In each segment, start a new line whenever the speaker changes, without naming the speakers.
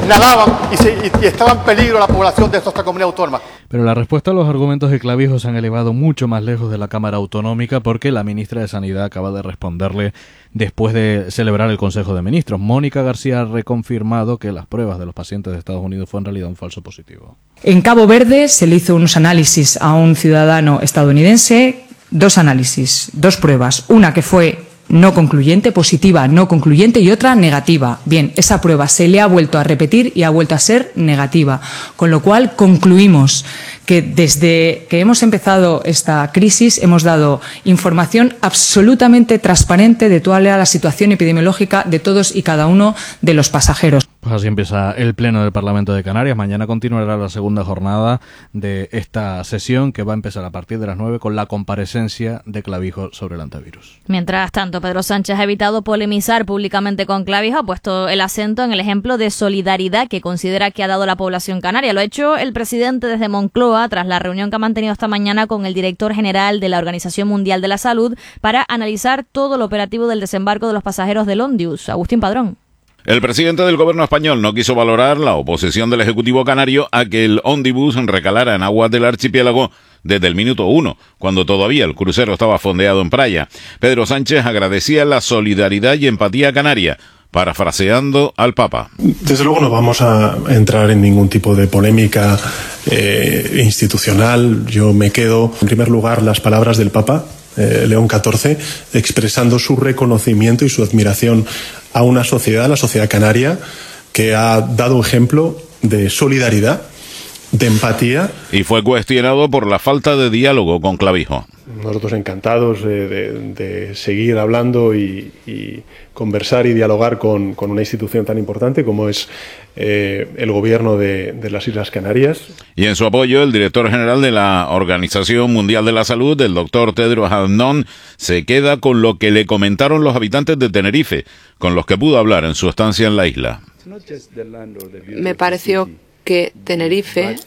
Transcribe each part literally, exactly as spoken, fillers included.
nadaban y, se, y, y estaba en peligro la población de nuestra comunidad autónoma.
Pero la respuesta a los argumentos de Clavijo se han elevado mucho más lejos de la Cámara Autonómica, porque la ministra de Sanidad acaba de responderle después de celebrar el Consejo de Ministros. Mónica García ha reconfirmado que las pruebas de los pacientes de Estados Unidos fue en realidad un falso positivo.
En Cabo Verde se le hizo unos análisis a un ciudadano estadounidense, dos análisis, dos pruebas, una que fue no concluyente, positiva, no concluyente, y otra negativa. Bien, esa prueba se le ha vuelto a repetir y ha vuelto a ser negativa, con lo cual concluimos que desde que hemos empezado esta crisis hemos dado información absolutamente transparente de toda la situación epidemiológica de todos y cada uno de los pasajeros.
Pues así empieza el Pleno del Parlamento de Canarias. Mañana continuará la segunda jornada de esta sesión, que va a empezar a partir de las nueve con la comparecencia de Clavijo sobre el antivirus.
Mientras tanto, Pedro Sánchez ha evitado polemizar públicamente con Clavijo, ha puesto el acento en el ejemplo de solidaridad que considera que ha dado la población canaria. Lo ha hecho el presidente desde Moncloa tras la reunión que ha mantenido esta mañana con el director general de la Organización Mundial de la Salud para analizar todo el operativo del desembarco de los pasajeros del Ondius. Agustín Padrón.
El presidente del gobierno español no quiso valorar la oposición del Ejecutivo canario a que el Ondibus recalara en aguas del archipiélago desde el minuto uno, cuando todavía el crucero estaba fondeado en Praia. Pedro Sánchez agradecía la solidaridad y empatía canaria, parafraseando al Papa.
Desde luego no vamos a entrar en ningún tipo de polémica eh, institucional. Yo me quedo, en primer lugar, las palabras del Papa, eh, León catorce, expresando su reconocimiento y su admiración a una sociedad, la sociedad canaria, que ha dado ejemplo de solidaridad, de empatía.
Y fue cuestionado por la falta de diálogo con Clavijo.
Nosotros encantados de, de, de seguir hablando y, y conversar y dialogar con, con una institución tan importante como es eh, el gobierno de, de las Islas Canarias.
Y en su apoyo, el director general de la Organización Mundial de la Salud, el doctor Tedros Adhanom, se queda con lo que le comentaron los habitantes de Tenerife, con los que pudo hablar en su estancia en la isla.
Me pareció que Tenerife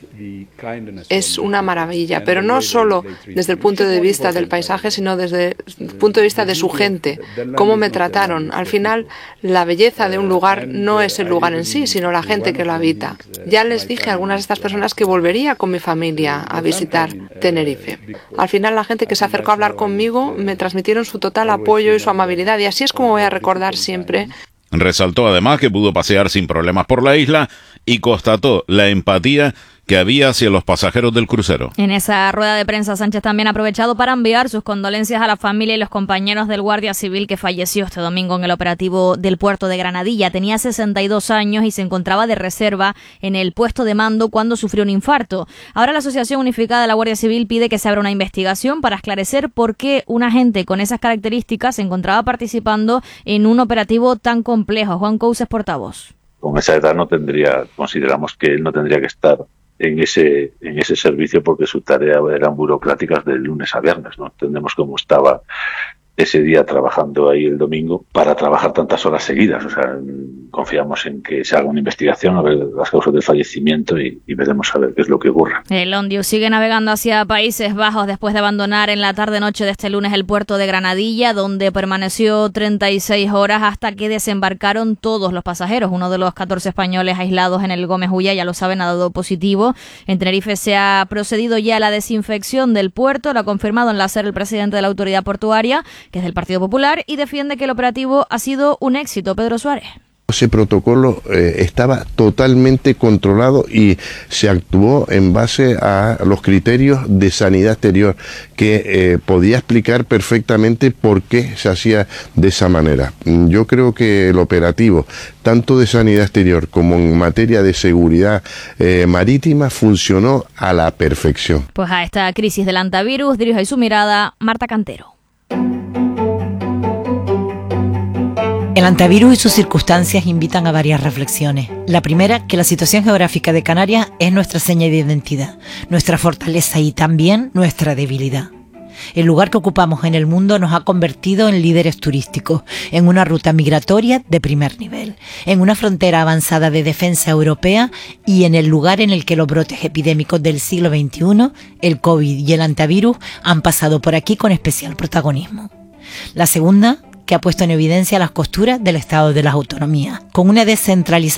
es una maravilla, pero no solo desde el punto de vista del paisaje, sino desde el punto de vista de su gente, cómo me trataron. Al final, la belleza de un lugar no es el lugar en sí, sino la gente que lo habita. Ya les dije a algunas de estas personas que volvería con mi familia a visitar Tenerife. Al final, la gente que se acercó a hablar conmigo me transmitieron su total apoyo y su amabilidad, y así es como voy a recordar siempre.
Resaltó además que pudo pasear sin problemas por la isla y constató la empatía que había hacia los pasajeros del crucero.
En esa rueda de prensa, Sánchez también ha aprovechado para enviar sus condolencias a la familia y los compañeros del guardia civil que falleció este domingo en el operativo del puerto de Granadilla. Tenía sesenta y dos años y se encontraba de reserva en el puesto de mando cuando sufrió un infarto. Ahora la Asociación Unificada de la Guardia Civil pide que se abra una investigación para esclarecer por qué un agente con esas características se encontraba participando en un operativo tan complejo. Juan Couses, portavoz.
Con esa edad no tendría, consideramos que él no tendría que estar en ese en ese servicio porque su tarea eran burocráticas de lunes a viernes, ¿no? Entendemos cómo estaba ese día trabajando ahí el domingo para trabajar tantas horas seguidas. O sea, confiamos en que se haga una investigación a ver las causas del fallecimiento y, y veremos a ver qué es lo que ocurre.
El Ondius sigue navegando hacia Países Bajos después de abandonar en la tarde-noche de este lunes el puerto de Granadilla, donde permaneció treinta y seis horas hasta que desembarcaron todos los pasajeros. Uno de los catorce españoles aislados en el Gómez Ulla, ya lo saben, ha dado positivo. En Tenerife se ha procedido ya a la desinfección del puerto, lo ha confirmado en la SER el presidente de la autoridad portuaria, que es del Partido Popular, y defiende que el operativo ha sido un éxito. Pedro Suárez.
Ese protocolo eh, estaba totalmente controlado y se actuó en base a los criterios de sanidad exterior, que eh, podía explicar perfectamente por qué se hacía de esa manera. Yo creo que el operativo, tanto de sanidad exterior como en materia de seguridad eh, marítima, funcionó a la perfección.
Pues a esta crisis del antivirus dirige su mirada Marta Cantero.
El antivirus y sus circunstancias invitan a varias reflexiones. La primera, que la situación geográfica de Canarias es nuestra seña de identidad, nuestra fortaleza y también nuestra debilidad. El lugar que ocupamos en el mundo nos ha convertido en líderes turísticos, en una ruta migratoria de primer nivel, en una frontera avanzada de defensa europea y en el lugar en el que los brotes epidémicos del siglo veintiuno, el COVID y el antivirus, han pasado por aquí con especial protagonismo. La segunda, que ha puesto en evidencia las costuras del Estado de las Autonomías, con una descentralización